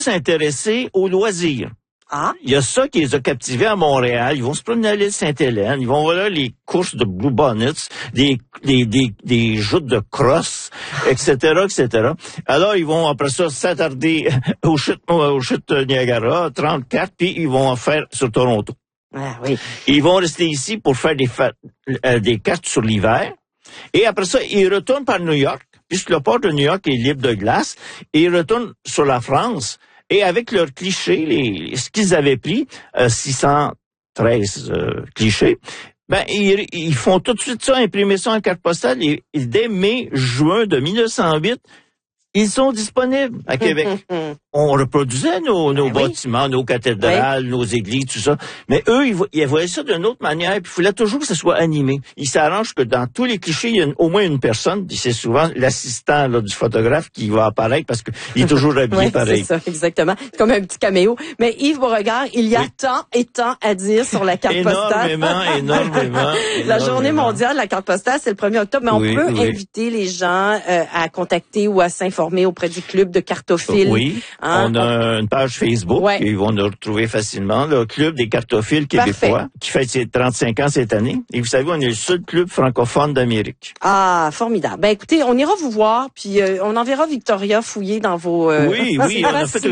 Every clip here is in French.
s'intéresser aux loisirs. Ah. Il y a ça qui les a captivés à Montréal. Ils vont se promener à l'île Sainte-Hélène. Ils vont voir là les courses de Blue Bonnets, des joutes de crosse, etc., etc. Alors, ils vont, après ça, s'attarder aux chutes Niagara, 34, puis ils vont en faire sur Toronto. Ah, oui. Ils vont rester ici pour faire des cartes sur l'hiver. Et après ça, ils retournent par New York, puisque le port de New York est libre de glace, et ils retournent sur la France. Et avec leurs clichés, ce qu'ils avaient pris, 613 clichés, ben ils font tout de suite ça, imprimer ça en carte postale. Et dès mai-juin de 1908, ils sont disponibles à Québec. On reproduisait nos bâtiments, nos cathédrales, nos églises, tout ça. Mais eux, ils voyaient ça d'une autre manière. Puis il fallait toujours que ça soit animé. Ils s'arrangent que dans tous les clichés, il y a au moins une personne, c'est souvent l'assistant du photographe qui va apparaître parce qu'il est toujours habillé pareil. C'est ça, exactement. C'est comme un petit caméo. Mais Yves Beauregard, il y a tant et tant à dire sur la carte postale. Énormément. La journée mondiale de la carte postale, c'est le 1er octobre. Mais on peut inviter les gens à contacter ou à s'informer auprès du club de cartophiles. Oui, on a une page Facebook, ils vont nous retrouver facilement, le Club des cartophiles québécois, qui fête ses 35 ans cette année. Et vous savez, on est le seul club francophone d'Amérique. Ah, formidable. Ben écoutez, on ira vous voir, puis on enverra Victoria fouiller dans vos... Oui, on a fait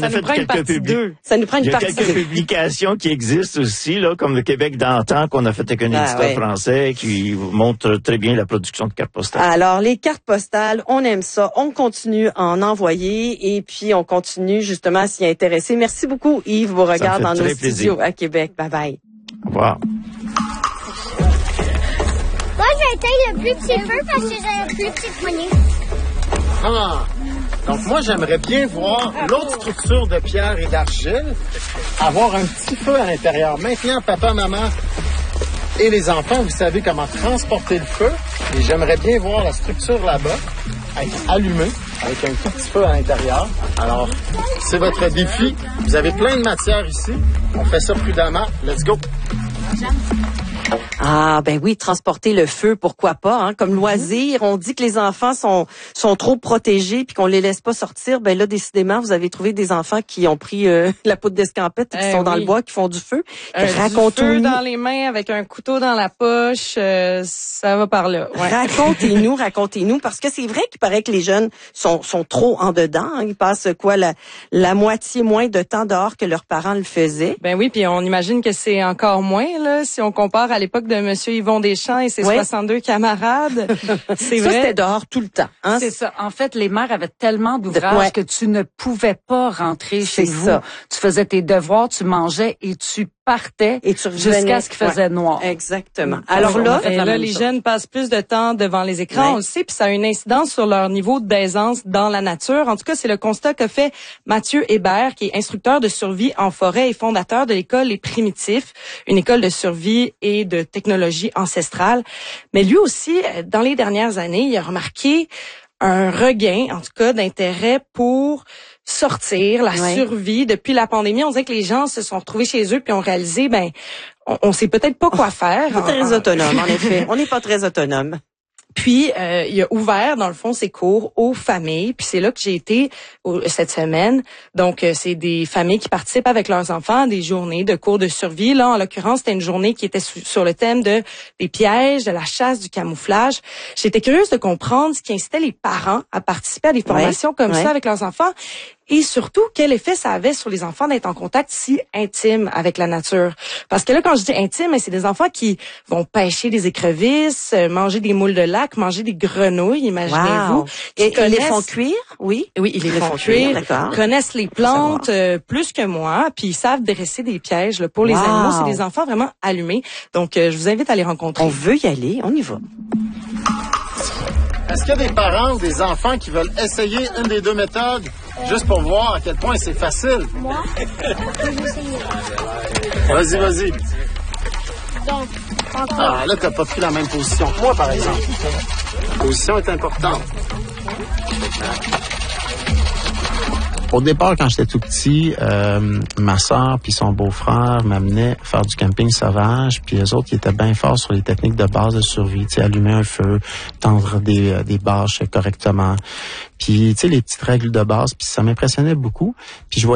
quelques publications qui existent aussi, là, comme le Québec d'antan, qu'on a fait avec un éditeur français, qui montre très bien la production de cartes postales. Alors, les cartes postales, on aime ça, on continue à en envoyer et puis on continue justement à s'y intéresser. Merci beaucoup Yves Beauregard dans nos studios à Québec. Bye bye. Au revoir. Moi, je vais éteindre le plus petit feu parce que j'ai un plus petit poignet. Ah! Donc moi, j'aimerais bien voir l'autre structure de pierre et d'argile avoir un petit feu à l'intérieur. Maintenant, papa, maman et les enfants, vous savez comment transporter le feu. Et j'aimerais bien voir la structure là-bas allumée avec un tout petit feu à l'intérieur. Alors, c'est votre défi. Vous avez plein de matières ici. On fait ça prudemment. Let's go! Ah, ben oui, transporter le feu, pourquoi pas, hein, comme loisir. On dit que les enfants sont trop protégés puis qu'on les laisse pas sortir. Ben là, décidément, vous avez trouvé des enfants qui ont pris la poudre d'escampette et qui sont dans le bois, qui font du feu. Racontez-nous. Du feu dans les mains avec un couteau dans la poche, ça va par là. Ouais. Racontez-nous, parce que c'est vrai qu'il paraît que les jeunes sont trop en dedans. Hein. Ils passent la moitié moins de temps dehors que leurs parents le faisaient. Ben oui, puis on imagine que c'est encore moins là si on compare à l'époque de Monsieur Yvon Deschamps et ses 62 camarades. C'est vrai. C'était dehors tout le temps. Hein? C'est ça. En fait, les mères avaient tellement d'ouvrages que tu ne pouvais pas rentrer chez vous. Tu faisais tes devoirs, tu mangeais et tu partais jusqu'à ce qu'il faisait noir. Exactement. Alors là, les jeunes passent plus de temps devant les écrans, on le sait, puis ça a une incidence sur leur niveau d'aisance dans la nature. En tout cas, c'est le constat qu'a fait Mathieu Hébert, qui est instructeur de survie en forêt et fondateur de l'école Les Primitifs, une école de survie et de technologie ancestrale. Mais lui aussi, dans les dernières années, il a remarqué un regain, en tout cas, d'intérêt pour sortir, la survie. Depuis la pandémie, on dirait que les gens se sont retrouvés chez eux puis ont réalisé, on sait peut-être pas quoi faire. Pas très autonome, en effet. On n'est pas très autonome. Puis, il a ouvert, dans le fond, ses cours aux familles. Puis c'est là que j'ai été cette semaine. Donc, c'est des familles qui participent avec leurs enfants à des journées de cours de survie. Là, en l'occurrence, c'était une journée qui était sur le thème des pièges, de la chasse, du camouflage. J'étais curieuse de comprendre ce qui incitait les parents à participer à des formations comme ça avec leurs enfants. Et surtout, quel effet ça avait sur les enfants d'être en contact si intime avec la nature. Parce que là, quand je dis intime, c'est des enfants qui vont pêcher des écrevisses, manger des moules de lac, manger des grenouilles, imaginez-vous. Et ils les font cuire, Oui, ils les font cuire, connaissent les plantes plus que moi, puis ils savent dresser des pièges là, pour les animaux. C'est des enfants vraiment allumés. Donc, je vous invite à les rencontrer. On veut y aller, on y va. Est-ce qu'il y a des parents ou des enfants qui veulent essayer une des deux méthodes juste pour voir à quel point c'est facile? Moi, je vais essayer. Vas-y. Donc, encore. Ah, là, t'as pas pris la même position que moi, par exemple. La position est importante. Au départ, quand j'étais tout petit, ma sœur puis son beau-frère m'amenaient faire du camping sauvage, puis eux autres, ils étaient bien forts sur les techniques de base de survie, tu sais, allumer un feu, tendre des bâches correctement, puis tu sais, les petites règles de base, puis ça m'impressionnait beaucoup. Puis je